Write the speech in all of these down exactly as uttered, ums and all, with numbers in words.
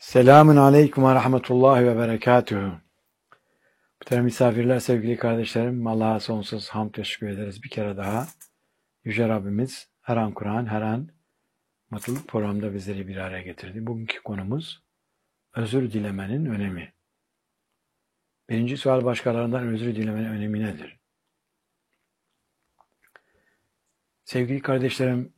Selamun aleyküm ve rahmetullahi ve berekatuhu. Muhterem misafirler, sevgili kardeşlerim, Allah'a sonsuz hamd teşekkür ederiz bir kere daha. Yüce Rabbimiz her an Kur'an, her an mutluluk programda bizleri bir araya getirdi. Bugünkü konumuz özür dilemenin önemi. Birinci sual, başkalarından özür dilemenin önemi nedir? Sevgili kardeşlerim,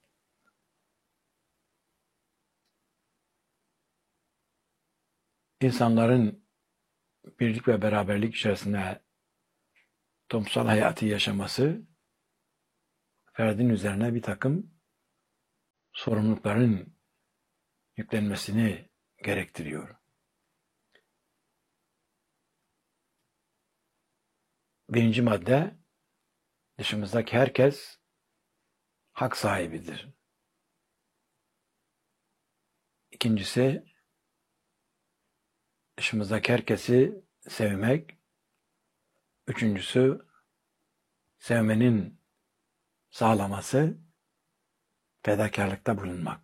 insanların birlik ve beraberlik içerisinde toplumsal hayatı yaşaması, ferdin üzerine bir takım sorumlulukların yüklenmesini gerektiriyor. Birinci madde, dışımızdaki herkes hak sahibidir. İkincisi, dışımızdaki herkesi sevmek. Üçüncüsü, sevmenin sağlaması, fedakarlıkta bulunmak.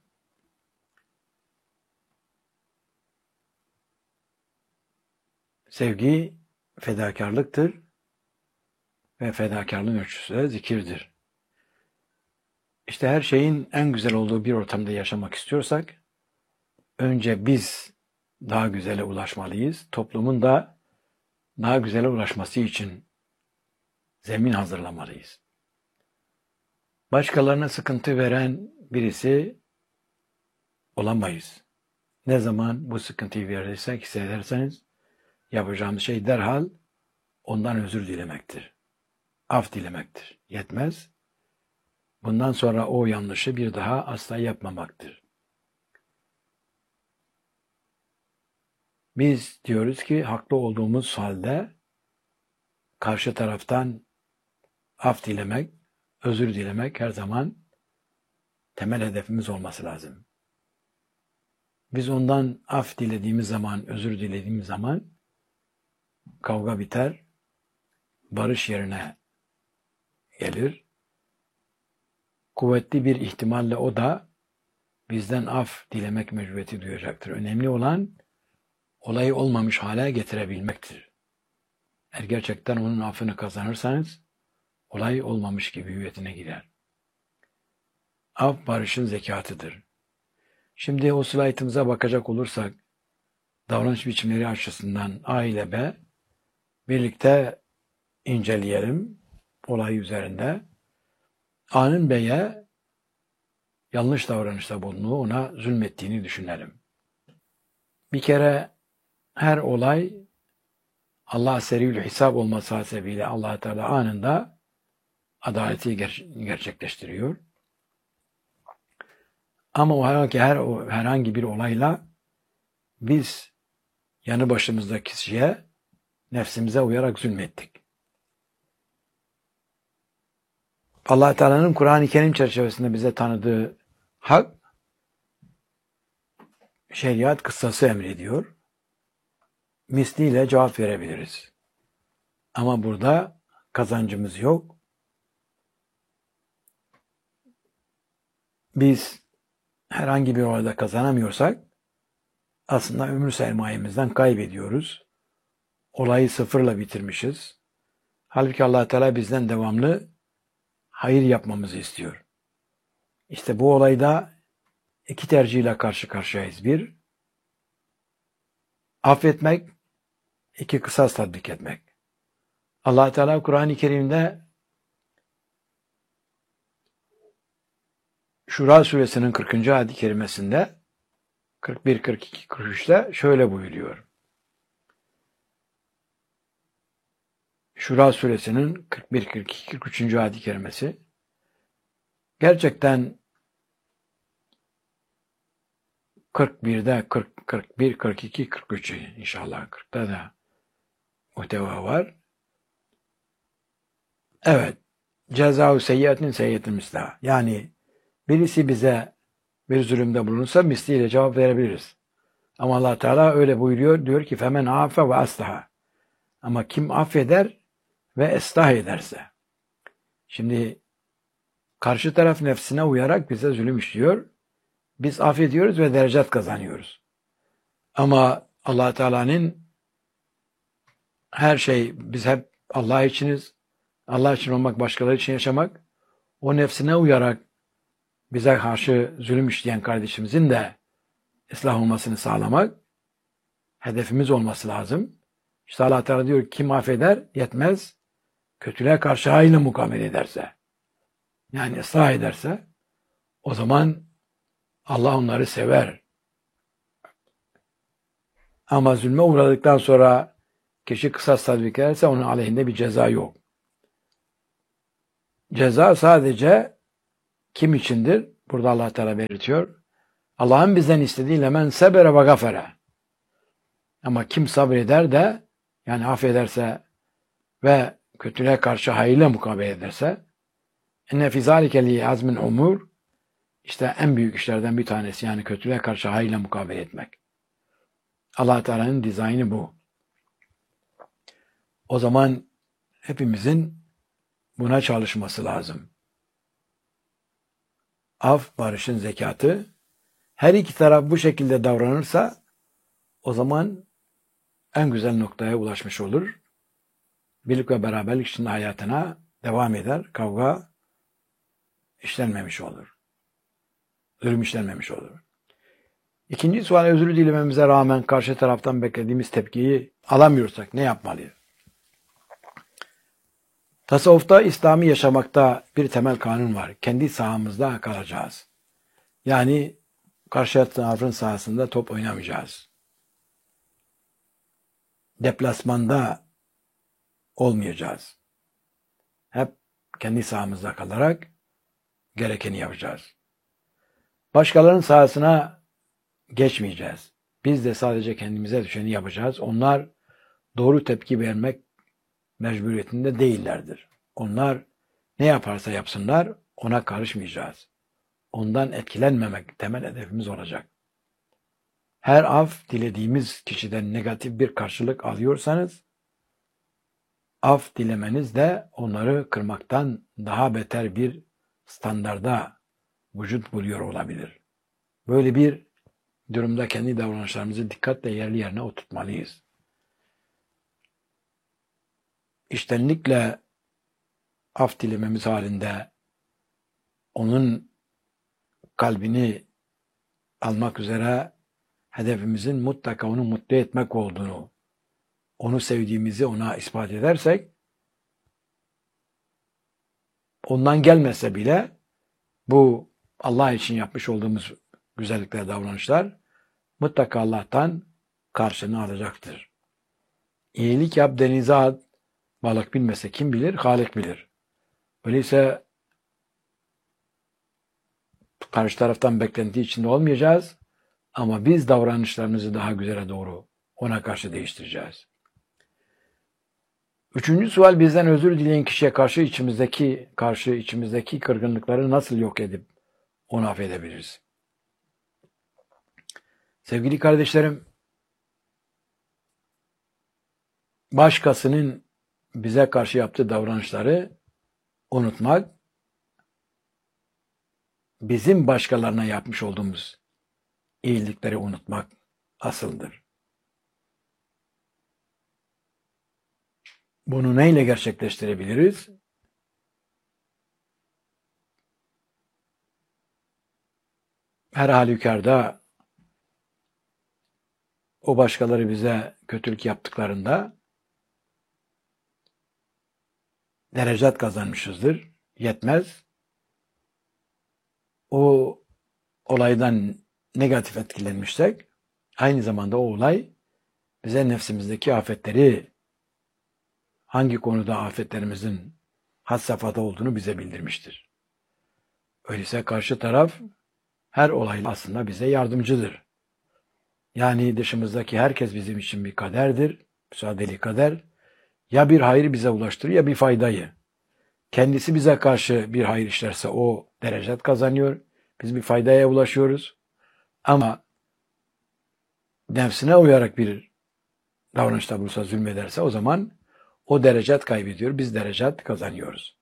Sevgi fedakarlıktır ve fedakarlığın ölçüsü de zikirdir. İşte her şeyin en güzel olduğu bir ortamda yaşamak istiyorsak, önce biz daha güzele ulaşmalıyız. Toplumun da daha güzele ulaşması için zemin hazırlamalıyız. Başkalarına sıkıntı veren birisi olamayız. Ne zaman bu sıkıntıyı verirsek, hissederseniz yapacağımız şey derhal ondan özür dilemektir. Af dilemektir. Yetmez. Bundan sonra o yanlışı bir daha asla yapmamaktır. Biz diyoruz ki haklı olduğumuz halde karşı taraftan af dilemek, özür dilemek her zaman temel hedefimiz olması lazım. Biz ondan af dilediğimiz zaman, özür dilediğimiz zaman kavga biter, barış yerine gelir. Kuvvetli bir ihtimalle o da bizden af dilemek mecburiyeti duyacaktır. Önemli olan olayı olmamış hale getirebilmektir. Eğer gerçekten onun affını kazanırsanız olay olmamış gibi hüviyetine girer. Af barışın zekatıdır. Şimdi o slaytımıza bakacak olursak davranış biçimleri açısından A ile B birlikte inceleyelim olay üzerinde. A'nın B'ye yanlış davranışta bulunduğu, ona zulmettiğini düşünelim. Bir kere her olay Allah seriül hesap olması hasebiyle Allah Teala anında adaleti ger- gerçekleştiriyor. Ama o herhangi, her, o herhangi bir olayla biz yanı başımızdaki kişiye nefsimize uyarak zulmettik. Allah Teala'nın Kur'an-ı Kerim çerçevesinde bize tanıdığı hak, şeriat kıssası emrediyor. Misliyle cevap verebiliriz. Ama burada kazancımız yok. Biz herhangi bir olayda kazanamıyorsak aslında ömür sermayemizden kaybediyoruz. Olayı sıfırla bitirmişiz. Halbuki Allah Teala bizden devamlı hayır yapmamızı istiyor. İşte bu olayda iki tercihle karşı karşıyayız. Bir, affetmek, iki, kısas tatbik etmek. Allah Teala Kur'an-ı Kerim'de Şura suresinin kırkıncı ayet-i kerimesinde kırk bir, kırk iki, kırk üçte şöyle buyuruyor. Şura suresinin kırk bir, kırk iki, kırk üçüncü ayet-i kerimesi gerçekten kırk birde, kırk, kırk bir, kırk iki, kırk üç inşallah kırkta da muhteva var. Evet. Ceza-u seyyiatin seyyiatin misla. Yani birisi bize bir zulümde bulunursa misliyle cevap verebiliriz. Ama Allah Teala öyle buyuruyor. Diyor ki femen afe ve aslaha. Ama kim affeder ve ıslah ederse. Şimdi karşı taraf nefsine uyarak bize zulüm işliyor. Biz affediyoruz ve derecat kazanıyoruz. Ama Allah Teala'nın her şey, biz hep Allah içiniz. Allah için olmak, başkaları için yaşamak. O nefsine uyarak bize karşı zulüm işleyen kardeşimizin de ıslah olmasını sağlamak hedefimiz olması lazım. İşte Allah Teala diyor, kim affeder yetmez, kötülüğe karşı hayırla mukabele ederse, yani ıslah ederse, o zaman Allah onları sever. Ama zulme uğradıktan sonra kişi kısas tatbik ederse onun aleyhinde bir ceza yok. Ceza sadece kim içindir? Burada Allah Teala belirtiyor. Allah'ın bizden istediğiyle men sebere ve gafere. Ama kim sabreder de, yani affederse ve kötülüğe karşı hayırla mukabele ederse, enne fî zâlike li azmin umur, işte en büyük işlerden bir tanesi, yani kötülüğe karşı hayırla mukabele etmek. Allah Teala'nın dizaynı bu. O zaman hepimizin buna çalışması lazım. Af, barışın zekatı. Her iki taraf bu şekilde davranırsa o zaman en güzel noktaya ulaşmış olur. Birlik ve beraberlik içinde hayatına devam eder. Kavga işlenmemiş olur. Zulüm işlenmemiş olur. İkinci sual, özür dilememize rağmen karşı taraftan beklediğimiz tepkiyi alamıyorsak ne yapmalıyız? Tasavvufta, İslami yaşamakta bir temel kanun var. Kendi sahamızda kalacağız. Yani karşı tarafın sahasında top oynamayacağız. Deplasmanda olmayacağız. Hep kendi sahamızda kalarak gerekeni yapacağız. Başkalarının sahasına geçmeyeceğiz. Biz de sadece kendimize düşeni yapacağız. Onlar doğru tepki vermek mecburiyetinde değillerdir. Onlar ne yaparsa yapsınlar ona karışmayacağız. Ondan etkilenmemek temel hedefimiz olacak. Her af dilediğimiz kişiden negatif bir karşılık alıyorsanız, af dilemeniz de onları kırmaktan daha beter bir standarda vücut buluyor olabilir. Böyle bir durumda kendi davranışlarımızı dikkatle yerli yerine oturtmalıyız. İçtenlikle af dilememiz halinde onun kalbini almak üzere hedefimizin mutlaka onu mutlu etmek olduğunu, onu sevdiğimizi ona ispat edersek, ondan gelmese bile bu Allah için yapmış olduğumuz güzellikler, davranışlar mutlaka Allah'tan karşılığını alacaktır. İyilik yap, denize at, balık bilmese kim bilir? Halik bilir. Öyleyse karşı taraftan beklenti içinde olmayacağız ama biz davranışlarımızı daha güzele doğru ona karşı değiştireceğiz. Üçüncü sual, bizden özür dileyen kişiye karşı içimizdeki karşı içimizdeki kırgınlıkları nasıl yok edip onu affedebiliriz? Sevgili kardeşlerim, başkasının bize karşı yaptığı davranışları unutmak, bizim başkalarına yapmış olduğumuz iyilikleri unutmak asıldır. Bunu neyle gerçekleştirebiliriz? Her halükarda o başkaları bize kötülük yaptıklarında derecat kazanmışızdır. Yetmez. O olaydan negatif etkilenmişsek, aynı zamanda o olay bize nefsimizdeki afetleri, hangi konuda afetlerimizin had safhada olduğunu bize bildirmiştir. Öyleyse karşı taraf her olay aslında bize yardımcıdır. Yani dışımızdaki herkes bizim için bir kaderdir, müsaadeli kader. Ya bir hayır bize ulaştırır ya bir faydayı. Kendisi bize karşı bir hayır işlerse o derecat kazanıyor. Biz bir faydaya ulaşıyoruz. Ama nefsine uyarak bir davranışta bulursa, zulmederse o zaman o derecat kaybediyor. Biz derecat kazanıyoruz.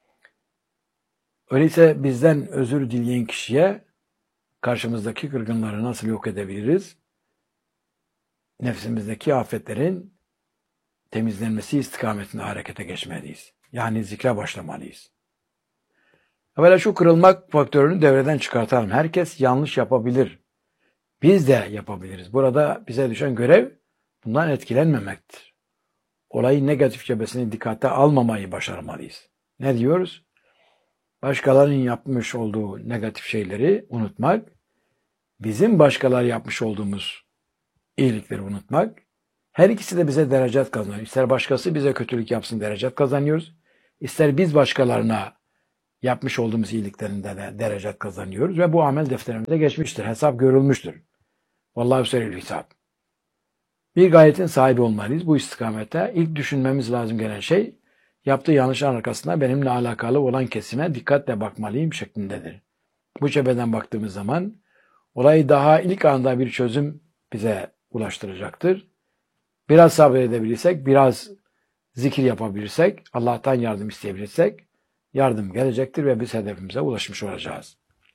Öyleyse bizden özür dileyen kişiye karşımızdaki kırgınları nasıl yok edebiliriz? nefsimizdeki afetlerin temizlenmesi istikametinde harekete geçmeliyiz. Yani zikre başlamalıyız. Evvela şu kırılmak faktörünü devreden çıkartalım. Herkes yanlış yapabilir. Biz de yapabiliriz. Burada bize düşen görev bundan etkilenmemektir. Olayın negatif cebesini dikkate almamayı başarmalıyız. Ne diyoruz? Başkalarının yapmış olduğu negatif şeyleri unutmak, bizim başkaları yapmış olduğumuz iyilikleri unutmak, her ikisi de bize derecat kazanıyor. İster başkası bize kötülük yapsın derecat kazanıyoruz, ister biz başkalarına yapmış olduğumuz iyiliklerinde de derecat kazanıyoruz ve bu amel defterimize geçmiştir. Hesap görülmüştür. Vallahi seril hesap. Bir gayetin sahibi olmalıyız bu istikamette. İlk düşünmemiz lazım gelen şey, yaptığı yanlışın arkasında benimle alakalı olan kesime dikkatle bakmalıyım şeklindedir. Bu cepheden baktığımız zaman olayı daha ilk anda bir çözüm bize ulaştıracaktır. Biraz sabredebilirsek, biraz zikir yapabilirsek, Allah'tan yardım isteyebilirsek yardım gelecektir ve biz hedefimize ulaşmış olacağız.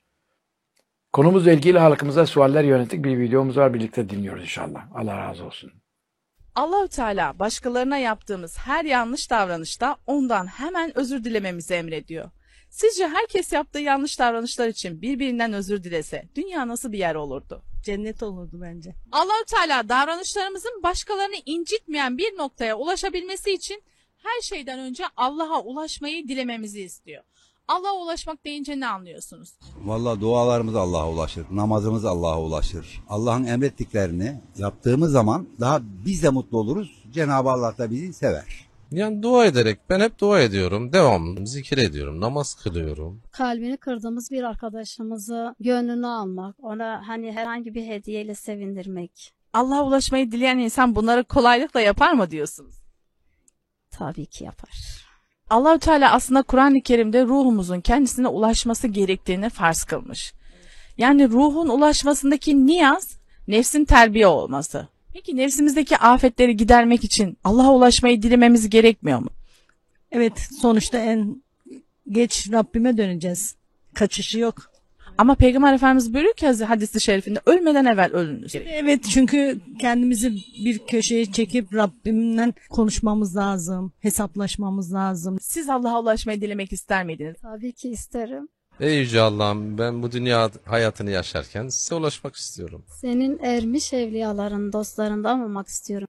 Konumuzla ilgili halkımıza sualler yönelik bir videomuz var. Birlikte dinliyoruz inşallah. Allah razı olsun. Allahü Teala başkalarına yaptığımız her yanlış davranışta ondan hemen özür dilememizi emrediyor. Sizce herkes yaptığı yanlış davranışlar için birbirinden özür dilese dünya nasıl bir yer olurdu? Cennet olurdu bence. Allahü Teala davranışlarımızın başkalarını incitmeyen bir noktaya ulaşabilmesi için her şeyden önce Allah'a ulaşmayı dilememizi istiyor. Allah'a ulaşmak deyince ne anlıyorsunuz? Vallahi dualarımız Allah'a ulaşır, namazımız Allah'a ulaşır. Allah'ın emrettiklerini yaptığımız zaman daha biz de mutlu oluruz. Cenab-ı Allah da bizi sever. Yani dua ederek, ben hep dua ediyorum, devamlı zikir ediyorum, namaz kılıyorum. Kalbini kırdığımız bir arkadaşımızı gönlünü almak, ona hani herhangi bir hediyeyle sevindirmek. Allah'a ulaşmayı dileyen insan bunları kolaylıkla yapar mı diyorsunuz? Tabii ki yapar. Allahü Teala aslında Kur'an-ı Kerim'de ruhumuzun kendisine ulaşması gerektiğini farz kılmış. Yani ruhun ulaşmasındaki niyaz, nefsin terbiye olması. Peki nefsimizdeki afetleri gidermek için Allah'a ulaşmayı dilememiz gerekmiyor mu? Evet, sonuçta en geç Rabbime döneceğiz. Kaçışı yok. Ama Peygamber Efendimiz buyuruyor ki hadis-i şerifinde ölmeden evvel ölünüz. Evet, çünkü kendimizi bir köşeye çekip Rabbimle konuşmamız lazım, hesaplaşmamız lazım. Siz Allah'a ulaşmayı dilemek ister miydiniz? Tabii ki isterim. Ey Yüce Allah'ım, ben bu dünya hayatını yaşarken size ulaşmak istiyorum. Senin ermiş evliyaların, dostlarından olmak istiyorum.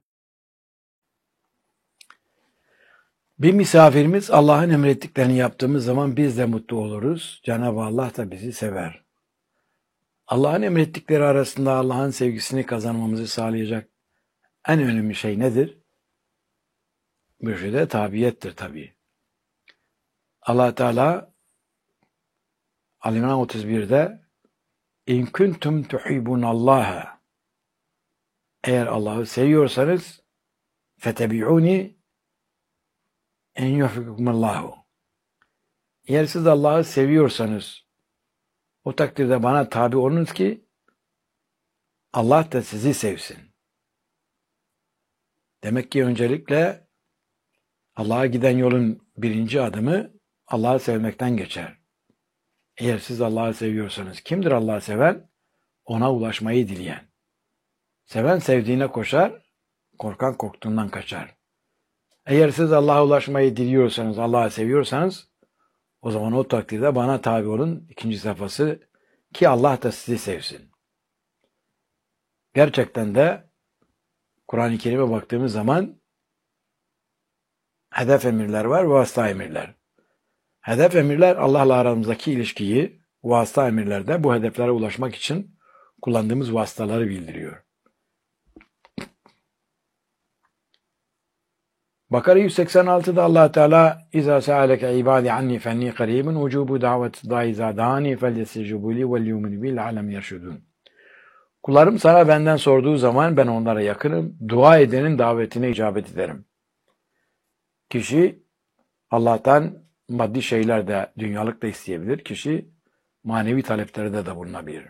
Bir misafirimiz Allah'ın emrettiklerini yaptığımız zaman biz de mutlu oluruz. Cenab-ı Allah da bizi sever. Allah'ın emrettikleri arasında Allah'ın sevgisini kazanmamızı sağlayacak en önemli şey nedir? Mürşide tabiyettir tabii. Allah Teala Ali-İmran otuz bir'de İn kuntum tuhibbunallaha, eğer Allah'ı seviyorsanız fetebi'uni en yuhibbukumullahu, eğer siz Allah'ı seviyorsanız o takdirde bana tabi olunuz ki Allah da sizi sevsin. Demek ki öncelikle Allah'a giden yolun birinci adımı Allah'ı sevmekten geçer. Eğer siz Allah'ı seviyorsanız, kimdir Allah'ı seven? Ona ulaşmayı dileyen. Seven sevdiğine koşar, korkan korktuğundan kaçar. Eğer siz Allah'a ulaşmayı diliyorsanız, Allah'ı seviyorsanız, o zaman o takdirde bana tabi olun. İkinci safhası, ki Allah da sizi sevsin. Gerçekten de Kur'an-ı Kerim'e baktığımız zaman hedef emirler var, vasıta emirler. Hedef emirler Allah'la aramızdaki ilişkiyi, vasıta emirler de bu hedeflere ulaşmak için kullandığımız vasıtaları bildiriyor. Bakara yüz seksen altı'da Allah Teala İza sa'aleke ibadi anni fenni qaribun ucubu daveti da'i zadani felyestecibu li vel yu'minu bi la'allehum yerşudun. Kullarım sana benden sorduğu zaman ben onlara yakınım. Dua edenin davetine icabet ederim. Kişi Allah'tan maddi şeyler de, dünyalık da isteyebilir. Kişi manevi taleplerde de bulunabilir.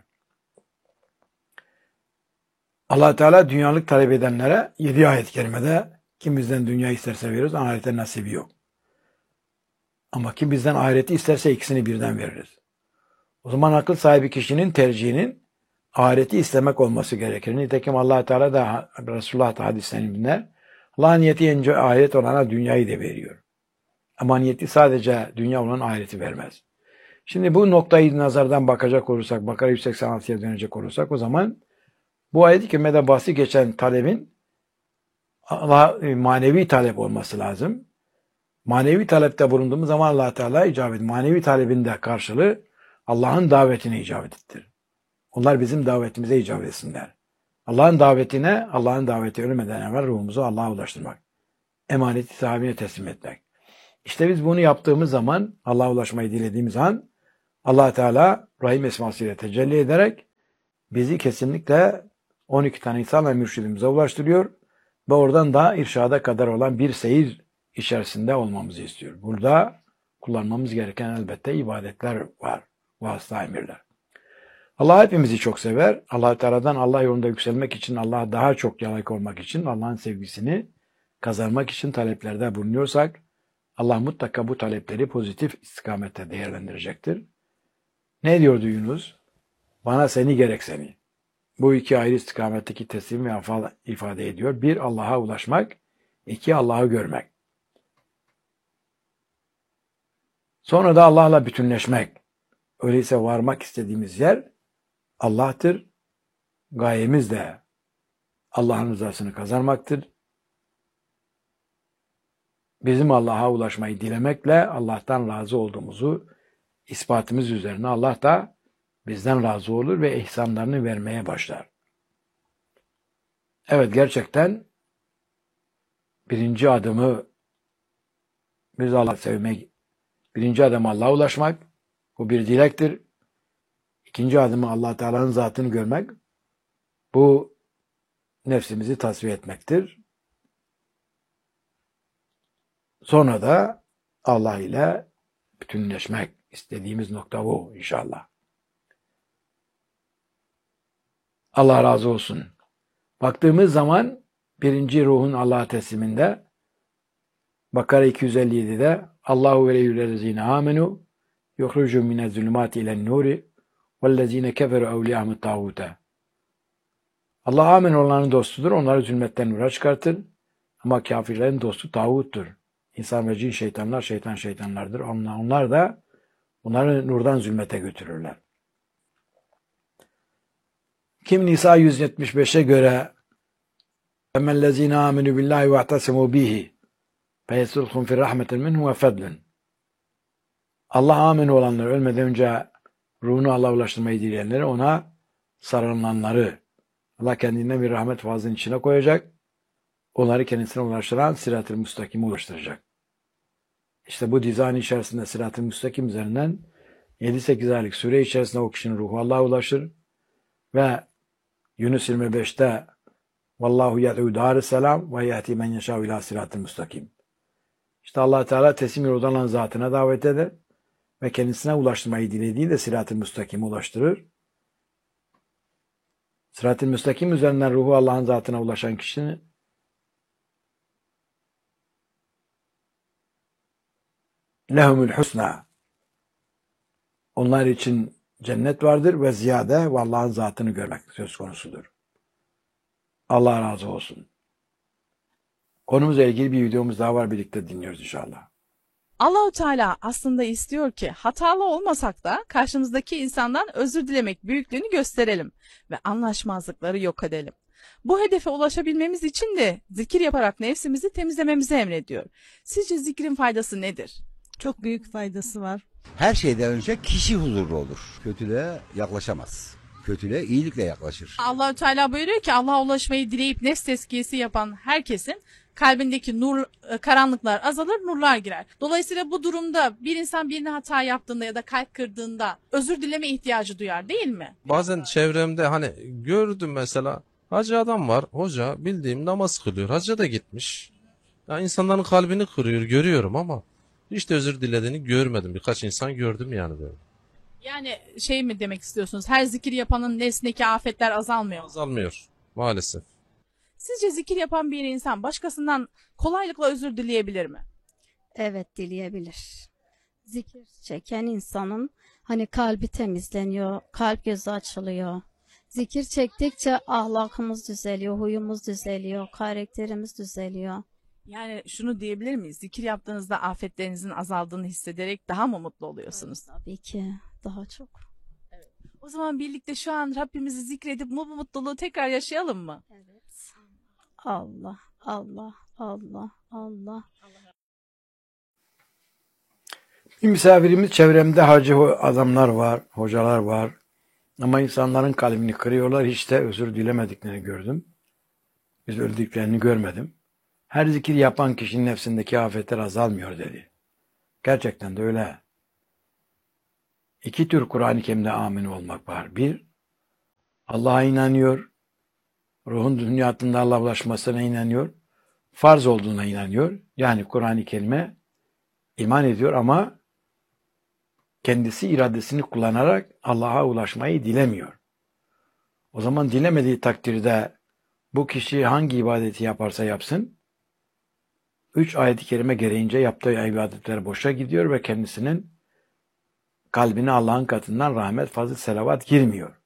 Allah Teala dünyalık talep edenlere yedi ayet-i kerimede kim bizden dünya isterse veririz, ahirete nasibi yok. Ama kim bizden ahireti isterse ikisini birden veririz. O zaman akıl sahibi kişinin tercihinin ahireti istemek olması gerekir. Nitekim Allah Teala da Resulullah da hadislerinde Allah'ın niyeti önce ahiret olana dünyayı da veriyor. Ama niyeti sadece dünya olan ahireti vermez. Şimdi bu noktayı nazardan bakacak olursak, Bakara yüz seksen altıya dönecek olursak o zaman bu ayet-i kerimede bahsi geçen talebin Allah, manevi talep olması lazım. Manevi talepte bulunduğumuz zaman Allah Teala icabet. Manevi talebinde karşılığı Allah'ın davetine icabettir. Onlar bizim davetimize icabet etsinler. Allah'ın davetine, Allah'ın daveti ölmeden evvel ruhumuzu Allah'a ulaştırmak. Emaneti sahibine teslim etmek. İşte biz bunu yaptığımız zaman, Allah'a ulaşmayı dilediğimiz an, Allah Teala Rahim esmasıyla tecelli ederek bizi kesinlikle on iki tane insan ve mürşidimize ulaştırıyor ve oradan da irşada kadar olan bir seyir içerisinde olmamızı istiyor. Burada kullanmamız gereken elbette ibadetler var. Vasıta emirler. Allah hepimizi çok sever. Allah Teala'dan Allah yolunda yükselmek için, Allah'a daha çok layık olmak için, Allah'ın sevgisini kazanmak için taleplerde bulunuyorsak, Allah mutlaka bu talepleri pozitif istikamette değerlendirecektir. Ne diyordu Yunus? Bana seni gerek seni. Bu iki ayrı istikametteki teslim ve afal ifade ediyor. Bir, Allah'a ulaşmak. İki, Allah'ı görmek. Sonra da Allah'la bütünleşmek. Öyleyse varmak istediğimiz yer Allah'tır. Gayemiz de Allah'ın rızasını kazanmaktır. Bizim Allah'a ulaşmayı dilemekle Allah'tan razı olduğumuzu ispatımız üzerine Allah da bizden razı olur ve ihsanlarını vermeye başlar. Evet, gerçekten birinci adımı biz Allah'ı sevmek, birinci adım Allah'a ulaşmak, bu bir dilektir. İkinci adımı Allah Teala'nın zatını görmek, bu nefsimizi tasfiye etmektir. Sonra da Allah ile bütünleşmek, istediğimiz nokta bu inşallah. Allah razı olsun. Baktığımız zaman birinci ruhun Allah'a tesliminde Bakara iki yüz elli yedi'de Allahu veliyyullezine amenu yukhrucu minez-zulumati ilen-nuri vellezine keferu evliyahumut tağute. Allah amin olanların dostudur. Onları zulmetten nura çıkartır. Ama kafirlerin dostu tağuttur. İnsan ve cin şeytanlar şeytan şeytanlardır. Onlar, onlar da onları nurdan zulmete götürürler. Kim Nisa yüz yetmiş beş'e göre اَمَّلَّذ۪ينَ آمِنُوا بِاللّٰهِ وَاَعْتَسِمُوا بِهِ فَيَسُلْخُمْ فِي رَحْمَةٍ مِنْهُ وَفَضْلٍ. Allah amin olanlar, ölmeden önce ruhunu Allah'a ulaştırmayı dileyenleri, ona sarılanları Allah kendinden bir rahmet fazlının içine koyacak. Onları kendisine ulaştıran Sırat-ı Müstakim'e ulaştıracak. İşte bu dizayn içerisinde Sırat-ı Müstakim üzerinden yedi sekiz aylık süre içerisinde o kişinin ruhu Allah'a ulaşır ve Yunus yirmi beş'te Vallahu yed'u dârisselam ve yehdi men yeşâ ilâ sırat-ı müstakim. İşte Allah Teala teslim yoldan olan zatına davet eder ve kendisine ulaştırmayı dilediği de sırat-ı müstakime ulaştırır. Sırat-ı müstakim üzerinden ruhu Allah'ın zatına ulaşan kişinin lehumul husna, onlar için cennet vardır ve ziyade ve Allah'ın zatını görmek söz konusudur. Allah razı olsun. Konumuzla ilgili bir videomuz daha var, birlikte dinliyoruz inşallah. Allahu Teala aslında istiyor ki hatalı olmasak da karşımızdaki insandan özür dilemek büyüklüğünü gösterelim ve anlaşmazlıkları yok edelim. Bu hedefe ulaşabilmemiz için de zikir yaparak nefsimizi temizlememizi emrediyor. Sizce zikrin faydası nedir? Çok büyük faydası var. Her şeyden önce kişi huzurlu olur. Kötülüğe yaklaşamaz. Kötülüğe iyilikle yaklaşır. Allahu Teala buyuruyor ki Allah'a ulaşmayı dileyip nefs tezkiyesi yapan herkesin kalbindeki nur, karanlıklar azalır, nurlar girer. Dolayısıyla bu durumda bir insan birine hata yaptığında ya da kalp kırdığında özür dileme ihtiyacı duyar, değil mi? Bazen çevremde hani gördüm mesela, hacı adam var, hoca bildiğim namaz kılıyor, hacca da gitmiş. Ya insanların kalbini kırıyor, görüyorum ama hiç de özür dilediğini görmedim. Birkaç insan gördüm yani böyle. Yani şey mi demek istiyorsunuz? Her zikir yapanın nefsindeki afetler azalmıyor. Azalmıyor maalesef. Sizce zikir yapan bir insan başkasından kolaylıkla özür dileyebilir mi? Evet, dileyebilir. Zikir çeken insanın hani kalbi temizleniyor, kalp gözü açılıyor. Zikir çektikçe ahlakımız düzeliyor, huyumuz düzeliyor, karakterimiz düzeliyor. Yani şunu diyebilir miyiz? Zikir yaptığınızda afetlerinizin azaldığını hissederek daha mı mutlu oluyorsunuz? Tabii ki daha çok. O zaman birlikte şu an Rabbimizi zikredip bu mutluluğu tekrar yaşayalım mı? Evet. Allah, Allah, Allah, Allah. Bir misafirimiz çevremde hacı ho- adamlar var, hocalar var. Ama insanların kalbini kırıyorlar. Hiç de özür dilemediklerini gördüm. Biz öldüklerini görmedim. Her zikir yapan kişinin nefsindeki afetler azalmıyor dedi. Gerçekten de öyle. İki tür Kur'an-ı Kerim'de amin olmak var. Bir, Allah'a inanıyor. Ruhun dünyasında Allah'a ulaşmasına inanıyor. Farz olduğuna inanıyor. Yani Kur'an-ı Kerim'e iman ediyor ama kendisi iradesini kullanarak Allah'a ulaşmayı dilemiyor. O zaman dilemediği takdirde bu kişi hangi ibadeti yaparsa yapsın, üç ayet-i kerime gereğince yaptığı ibadetler boşa gidiyor ve kendisinin kalbine Allah'ın katından rahmet, fazıl, selavat girmiyor.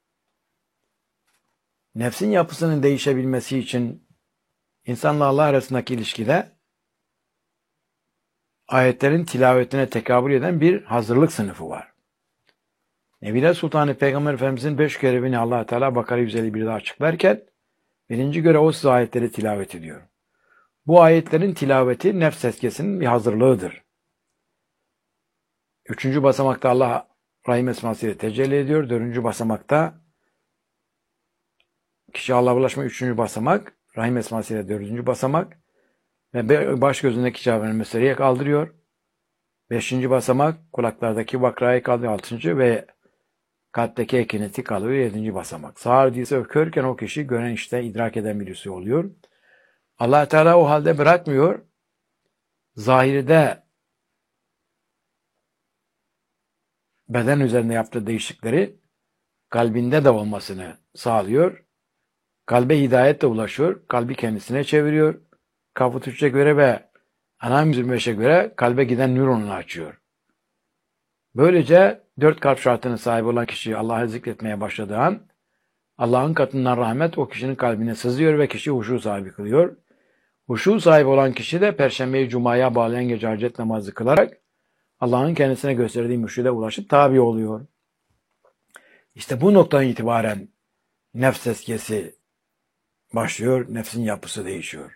Nefsin yapısının değişebilmesi için insanla Allah arasındaki ilişkide ayetlerin tilavetine tekabül eden bir hazırlık sınıfı var. Nebiler Sultanı Peygamber Efendimizin beş görevini Allah Teala Bakara yüz elli birde açıklarken birinci görev o size ayetleri tilavet ediyor. Bu ayetlerin tilaveti nefs tezkiyesinin bir hazırlığıdır. Üçüncü basamakta Allah Rahim esmasıyla tecelli ediyor. Dördüncü basamakta kişi Allah'a ulaşma üçüncü basamak, Rahim esmasıyla dördüncü basamak ve baş gözündeki cevabını meseleye kaldırıyor. Beşinci basamak kulaklardaki bakrayı kaldırıyor. Altıncı ve kalpteki ekineti kalıyor. Yedinci basamak. Sağır değilse ökörken o kişi gören işte idrak eden birisi oluyor. Allah Teala o halde bırakmıyor. Zahirde beden üzerinde yaptığı değişiklikleri kalbinde de olmasını sağlıyor. Kalbe hidayetle ulaşıyor. Kalbi kendisine çeviriyor. Kafut üçe göre ve Anam yirmi beşe göre kalbe giden nöronunu açıyor. Böylece dört kalp şartının sahibi olan kişi Allah'ı zikretmeye başladığı an Allah'ın katından rahmet o kişinin kalbine sızıyor ve kişi huşu sahibi kılıyor. Huşu sahibi olan kişi de Perşembeyi Cuma'ya bağlayan gece hacet namazı kılarak Allah'ın kendisine gösterdiği mürşide ulaşıp tabi oluyor. İşte bu noktadan itibaren nefs tezkiyesi başlıyor, nefsin yapısı değişiyor.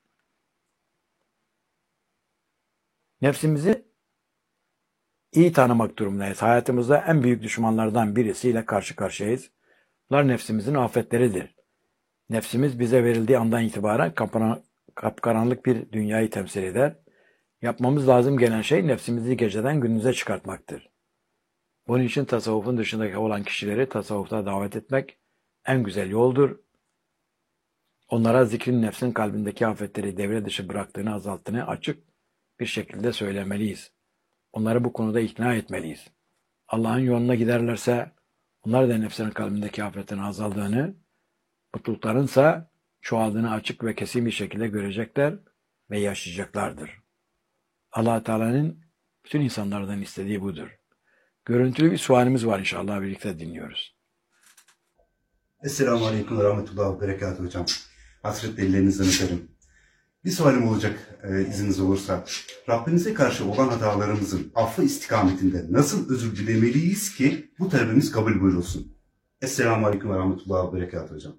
Nefsimizi iyi tanımak durumundayız. Hayatımızda en büyük düşmanlardan birisiyle karşı karşıyayız. Bunlar nefsimizin afetleridir. Nefsimiz bize verildiği andan itibaren kapkaranlık bir dünyayı temsil eder. Yapmamız lazım gelen şey nefsimizi geceden gündüze çıkartmaktır. Bunun için tasavvufun dışındaki olan kişileri tasavvufta davet etmek en güzel yoldur. Onlara zikrin nefsin kalbindeki afetleri devre dışı bıraktığını, azalttığını açık bir şekilde söylemeliyiz. Onları bu konuda ikna etmeliyiz. Allah'ın yoluna giderlerse onlar da nefsinin kalbindeki afetin azaldığını, mutluluklarınsa çoğaldığını açık ve kesin bir şekilde görecekler ve yaşayacaklardır. Allah Teala'nın bütün insanlardan istediği budur. Görüntülü bir sualimiz var inşallah birlikte dinliyoruz. Esselamu Aleyküm ve Rahmetullah ve Berekatuhu hocam. Hasretle ellerinizden öperim. Bir sualim olacak e, izniniz olursa. Rabbimize karşı olan hatalarımızın affı istikametinde nasıl özür dilemeliyiz ki bu talebimiz kabul buyurulsun? Esselamu Aleyküm ve Rahmetullah ve Berekatuhu hocam.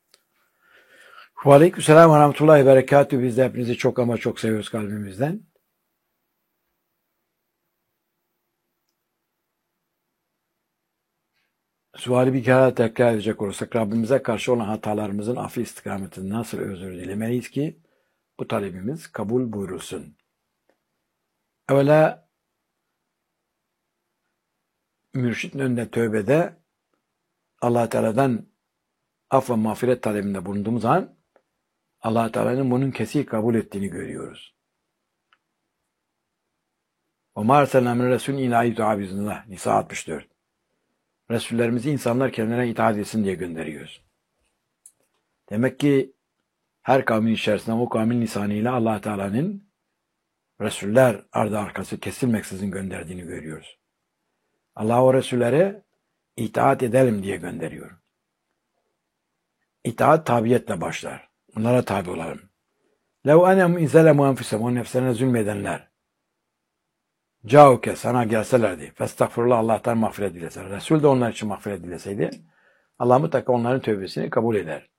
Ve Aleykümselam ve Rahmetullahi ve Berekatuhu. Biz de hepinizi çok ama çok seviyoruz kalbimizden. Suali bir kere tekrar edecek olursak Rabbimize karşı olan hatalarımızın affı istikametinde nasıl özür dilemeliyiz ki bu talebimiz kabul buyurulsun. Evvela mürşidin önünde tövbede Allah Teala'dan af ve mağfiret talebinde bulunduğumuz an Allah Teala'nın bunun kesin kabul ettiğini görüyoruz. O mâ arsalnâ min resûlin illâ yutâ'a biiznillah. Nisa altmış dört. Resullerimizi insanlar kendilerine itaat etsin diye gönderiyoruz. Demek ki her kavmin içerisinde o kavmin lisanıyla Allah Teala'nın Resuller ardı arkası kesilmeksizin gönderdiğini görüyoruz. Allah o Resullere itaat edelim diye gönderiyor. İtaat tabiyetle başlar. Onlara tabi olalım. لَوْ اَنَمْ اِنْزَلَمُ اَنْفُسَهُمْ O nefslerine zulmedenler. Cauke sana gelselerdi. Festağfurullah Allah'tan mağfiret dileseler. Resul de onlar için mağfiret dileseydi. Allah mutlaka onların tövbesini kabul eder.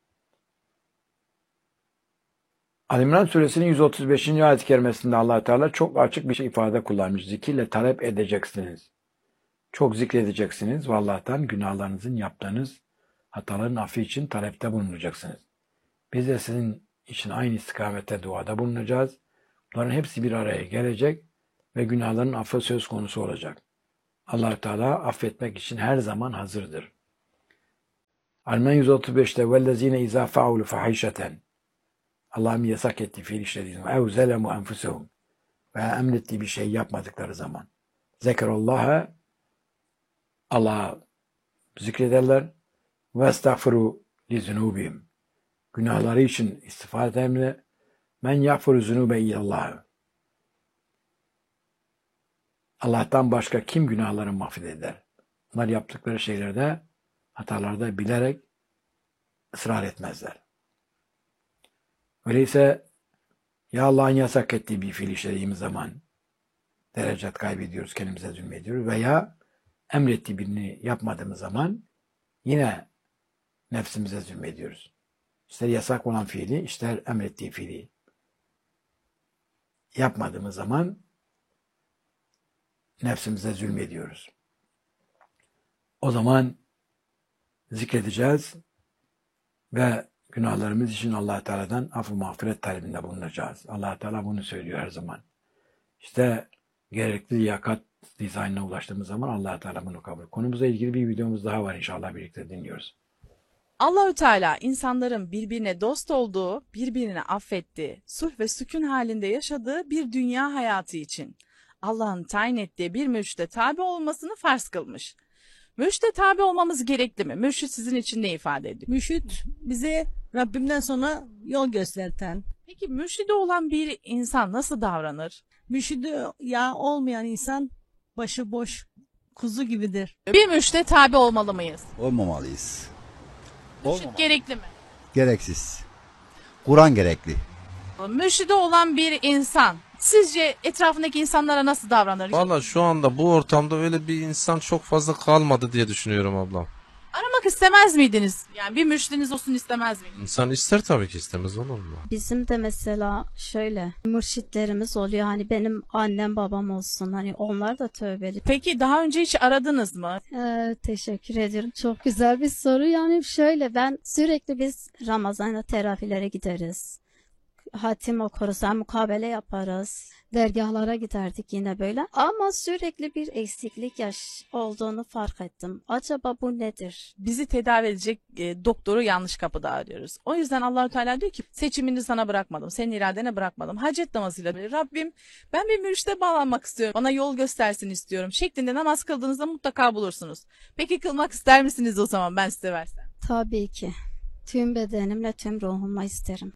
Ali-İmran suresinin yüz otuz beşinci ayet-i kerimesinde Allah Teala çok açık bir şey ifade kullanmış. Zikirle talep edeceksiniz. Çok zikredeceksiniz ve Allah'tan günahlarınızın yaptığınız hataların affı için talepte bulunacaksınız. Biz de sizin için aynı istikamette duada bulunacağız. Bunların hepsi bir araya gelecek ve günahların affı söz konusu olacak. Allah Teala affetmek için her zaman hazırdır. Ali-İmran yüz otuz beşte وَالَّذ۪ينَ اِذَا فَعُولُ فَحِشَةً Allah'ın yasak ettiği fiil işlediği zaman اَوْ زَلَمُوا أَنْفُسَهُمْ veya emrettiği bir şey yapmadıkları zaman zekerullah'a Allah'a zikrederler ve estağfiru li zunubihim günahları için istiğfar ederler. Men yağfiru zunube illallah Allah'tan başka kim günahları mahveder? Onlar yaptıkları şeylerde hatalarda bilerek ısrar etmezler. Öyleyse ya Allah'ın yasak ettiği bir fiil işlediğimiz zaman derecet kaybediyoruz, kendimize zulmediyoruz veya emrettiği birini yapmadığımız zaman yine nefsimize zulmediyoruz. İster yasak olan fiili, ister emrettiği fiili yapmadığımız zaman nefsimize zulmediyoruz. O zaman zikredeceğiz ve günahlarımız için Allah Teala'dan af-ı mağfiret talebinde bulunacağız. Allah Teala bunu söylüyor her zaman. İşte gerekli liyakat dizaynına ulaştığımız zaman Allah Teala bunu kabul. Konumuzla ilgili bir videomuz daha var, inşallah birlikte dinliyoruz. Allahü Teala insanların birbirine dost olduğu, birbirini affettiği, sulh ve sükun halinde yaşadığı bir dünya hayatı için Allah'ın tayin ettiği bir mürşide tabi olmasını farz kılmış. Mürşide tabi olmamız gerekli mi? Mürşid sizin için ne ifade ediyor? Mürşid bize Rabbimden sonra yol gösterten. Peki mürşidi olan bir insan nasıl davranır? Mürşidi ya olmayan insan başıboş kuzu gibidir. Bir mürşide tabi olmalı mıyız? Olmamalıyız. Mürşid Olmamalı. gerekli mi? Gereksiz. Kur'an gerekli. Mürşidi olan bir insan sizce etrafındaki insanlara nasıl davranır? Valla şu anda bu ortamda öyle bir insan çok fazla kalmadı diye düşünüyorum ablam. Aramak istemez miydiniz? Yani bir mürşidiniz olsun istemez miydiniz? İnsan ister tabii ki, istemez olur mu? Bizim de mesela şöyle mürşitlerimiz oluyor. Hani benim annem babam olsun. Hani onlar da tövbeli. Peki daha önce hiç aradınız mı? Ee, teşekkür ederim. Çok güzel bir soru. Yani şöyle ben sürekli biz Ramazan'da teravilere gideriz. Hatim okuruz, hem mukabele yaparız. Dergahlara giderdik yine böyle. Ama sürekli bir eksiklik yaş olduğunu fark ettim. Acaba bu nedir? Bizi tedavi edecek e, doktoru yanlış kapıda arıyoruz. O yüzden Allah-u Teala diyor ki seçimini sana bırakmadım, senin iradene bırakmadım. Hacet namazıyla böyle Rabbim ben bir mürşide bağlanmak istiyorum, bana yol göstersin istiyorum şeklinde namaz kıldığınızda mutlaka bulursunuz. Peki kılmak ister misiniz o zaman ben size versem? Tabii ki. Tüm bedenimle, tüm ruhumla isterim.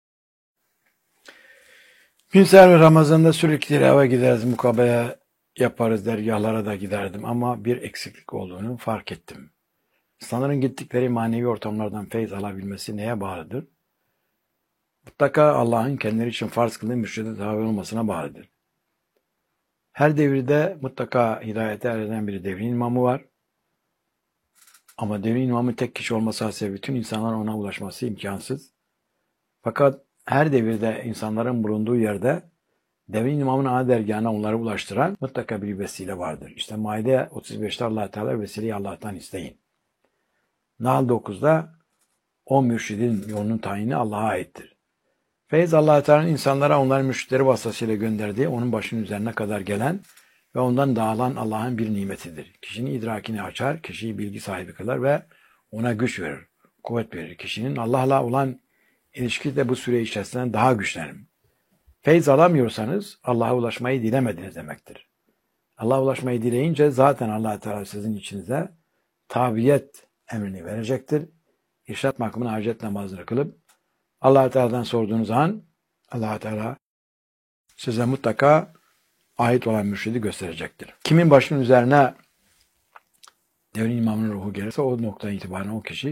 Günser ve Ramazan'da sürekli eve gideriz, mukabele yaparız, dergahlara da giderdim ama bir eksiklik olduğunu fark ettim. İnsanların gittikleri manevi ortamlardan feyz alabilmesi neye bağlıdır? Mutlaka Allah'ın kendileri için farz kıldığı mürşide tabi olmasına bağlıdır. Her devirde mutlaka hidayete eren bir devrin imamı var. Ama devrin imamı tek kişi olması hasebiyle bütün insanların ona ulaşması imkansız. Fakat her devirde insanların bulunduğu yerde devrin imamın ana dergahına onları ulaştıran mutlaka bir vesile vardır. İşte Maide otuz beşte Allah Teala vesileyi Allah'tan isteyin. Nahl dokuzda o mürşidin yolunun tayini Allah'a aittir. Feyz Allah Teala'nın insanlara onların mürşitleri vasıtasıyla gönderdiği onun başının üzerine kadar gelen ve ondan dağılan Allah'ın bir nimetidir. Kişinin idrakini açar, kişiyi bilgi sahibi kılar ve ona güç verir, kuvvet verir. Kişinin Allah'la olan İlişki de bu süre içerisinde daha güçlenir. Feyz alamıyorsanız Allah'a ulaşmayı dilemediniz demektir. Allah'a ulaşmayı dileyince zaten Allah Teala sizin içinize tabiyet emrini verecektir. İrşad makamına hacet namazını kılıp Allah Teala'dan sorduğunuz an Allah Teala size mutlaka ait olan mürşidi gösterecektir. Kimin başının üzerine devrin imamının ruhu gelirse o noktadan itibaren o kişi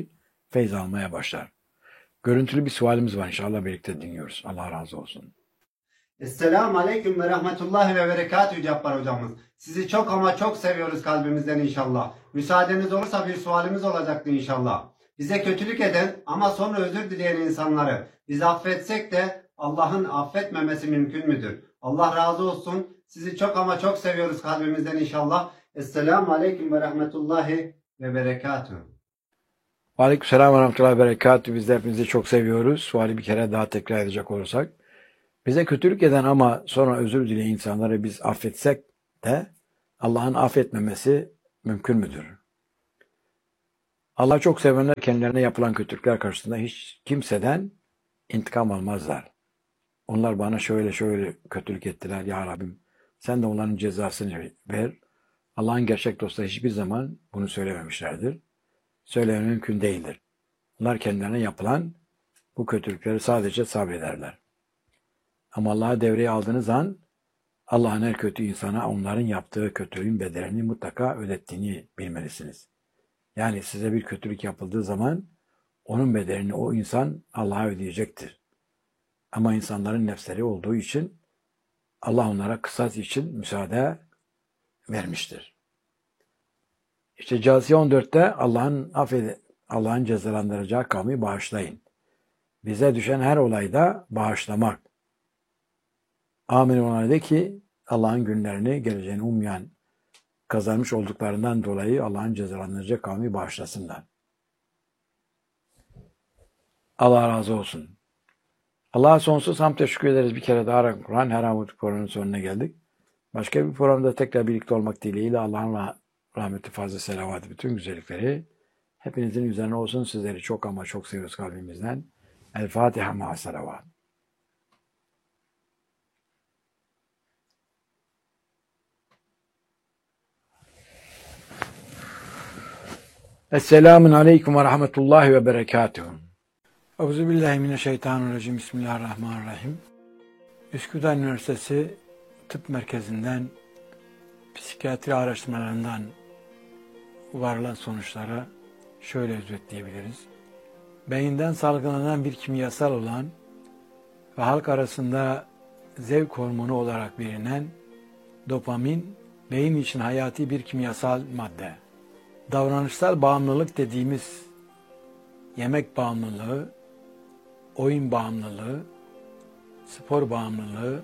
feyz almaya başlar. Görüntülü bir sualimiz var, inşallah birlikte dinliyoruz. Allah razı olsun. Esselamu Aleyküm ve Rahmetullahi ve Berekatühü Cabbar hocamız. Sizi çok ama çok seviyoruz kalbimizden inşallah. Müsaadeniz olursa bir sualimiz olacaktı inşallah. Bize kötülük eden ama sonra özür dileyen insanları biz affetsek de Allah'ın affetmemesi mümkün müdür? Allah razı olsun. Sizi çok ama çok seviyoruz kalbimizden inşallah. Esselamu Aleyküm ve Rahmetullahi ve Berekatühü. Aleykümselam ve rahmetullahi ve berekatühü. Biz de hepinizi çok seviyoruz. Suali bir kere daha tekrar edecek olursak. Bize kötülük eden ama sonra özür dileyen insanları biz affetsek de Allah'ın affetmemesi mümkün müdür? Allah çok sevenler kendilerine yapılan kötülükler karşısında hiç kimseden intikam almazlar. Onlar bana şöyle şöyle kötülük ettiler ya Rabbim, sen de onların cezasını ver. Allah'ın gerçek dostları hiçbir zaman bunu söylememişlerdir. Söylemek mümkün değildir. Onlar kendilerine yapılan bu kötülükleri sadece sabrederler. Ama Allah'ı devreye aldığınız an Allah'ın her kötü insana onların yaptığı kötülüğün bedelini mutlaka ödettiğini bilmelisiniz. Yani size bir kötülük yapıldığı zaman onun bedelini o insan Allah'a ödeyecektir. Ama insanların nefsleri olduğu için Allah onlara kısas için müsaade vermiştir. İşte Câsiye on dörtte Allah'ın affede, Allah'ın cezalandıracağı kavmi bağışlayın. Bize düşen her olayda bağışlamak. Amin ona de ki Allah'ın günlerini, geleceğini ummayan, kazanmış olduklarından dolayı Allah'ın cezalandıracak kavmi bağışlasınlar. Allah razı olsun. Allah'a sonsuz hamd teşekkür ederiz. Bir kere daha Kur'an her an programının sonuna geldik. Başka bir programda tekrar birlikte olmak dileğiyle Allah'ın rahmeti, fazla selavatı, bütün güzellikleri hepinizin üzerine olsun. Sizleri çok ama çok seviyoruz kalbimizden. El Fatiha ma'a salavat. Esselamun Aleyküm ve Rahmetullahi ve Berekatuhu. Euzubillahimineşşeytanirracim. Bismillahirrahmanirrahim. Üsküdar Üniversitesi Tıp Merkezi'nden psikiyatri araştırmalarından varılan sonuçlara şöyle özetleyebiliriz. Beyinden salgılanan bir kimyasal olan ve halk arasında zevk hormonu olarak bilinen dopamin, beyin için hayati bir kimyasal madde. Davranışsal bağımlılık dediğimiz yemek bağımlılığı, oyun bağımlılığı, spor bağımlılığı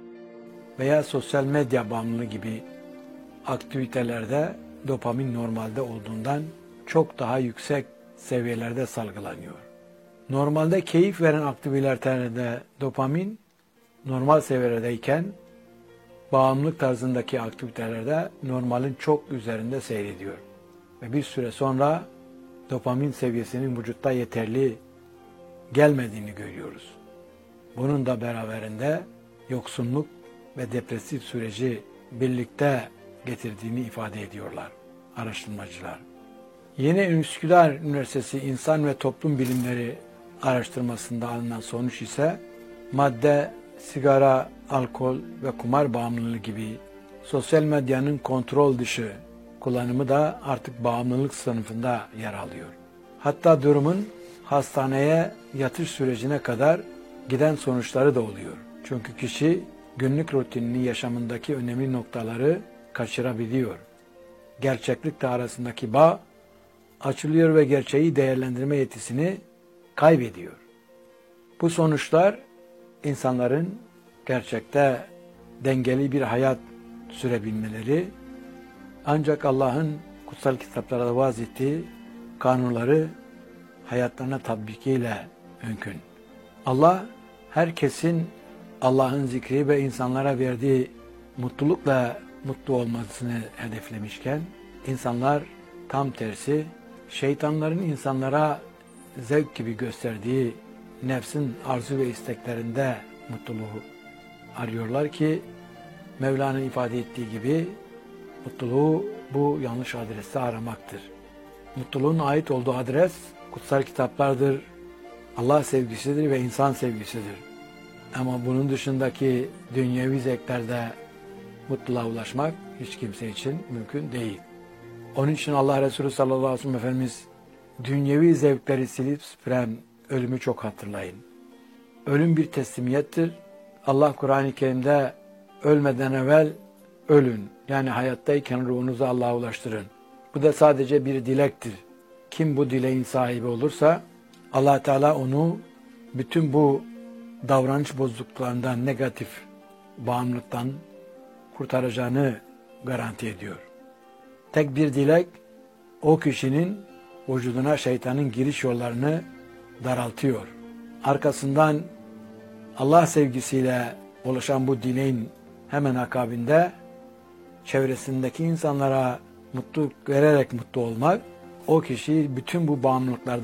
veya sosyal medya bağımlılığı gibi aktivitelerde dopamin normalde olduğundan çok daha yüksek seviyelerde salgılanıyor. Normalde keyif veren aktivitelerde dopamin normal seviyelerdeyken bağımlılık tarzındaki aktivitelerde normalin çok üzerinde seyrediyor. Ve bir süre sonra dopamin seviyesinin vücutta yeterli gelmediğini görüyoruz. Bunun da beraberinde yoksunluk ve depresif süreci birlikte getirdiğini ifade ediyorlar araştırmacılar. Yeni Üsküdar Üniversitesi İnsan ve Toplum Bilimleri araştırmasında alınan sonuç ise madde, sigara, alkol ve kumar bağımlılığı gibi sosyal medyanın kontrol dışı kullanımı da artık bağımlılık sınıfında yer alıyor. Hatta durumun hastaneye yatış sürecine kadar giden sonuçları da oluyor. Çünkü kişi günlük rutininin yaşamındaki önemli noktaları kaçırabiliyor. Gerçeklikle arasındaki bağ açılıyor ve gerçeği değerlendirme yetisini kaybediyor. Bu sonuçlar insanların gerçekte dengeli bir hayat sürebilmeleri, ancak Allah'ın kutsal kitaplarda vaz ettiği kanunları hayatlarına tatbikiyle mümkün. Allah herkesin Allah'ın zikri ve insanlara verdiği mutlulukla mutlu olmasını hedeflemişken, insanlar tam tersi şeytanların insanlara zevk gibi gösterdiği nefsin arzu ve isteklerinde mutluluğu arıyorlar ki Mevla'nın ifade ettiği gibi mutluluğu bu yanlış adreste aramaktır. Mutluluğun ait olduğu adres kutsal kitaplardır, Allah sevgisidir ve insan sevgisidir. Ama bunun dışındaki dünyevi zevklerde mutluluğa ulaşmak hiç kimse için mümkün değil. Onun için Allah Resulü sallallahu aleyhi ve sellem Efendimiz dünyevi zevkleri silip süpüren ölümü çok hatırlayın. Ölüm bir teslimiyettir. Allah Kur'an-ı Kerim'de ölmeden evvel ölün. Yani hayattayken ruhunuzu Allah'a ulaştırın. Bu da sadece bir dilektir. Kim bu dileğin sahibi olursa Allah Teala onu bütün bu davranış bozukluklarından, negatif bağımlılıktan kurtaracağını garanti ediyor. Tek bir dilek o kişinin vücuduna şeytanın giriş yollarını daraltıyor. Arkasından Allah sevgisiyle oluşan bu dileğin hemen akabinde çevresindeki insanlara mutluluk vererek mutlu olmak, o kişiyi bütün bu bağımlılıklardan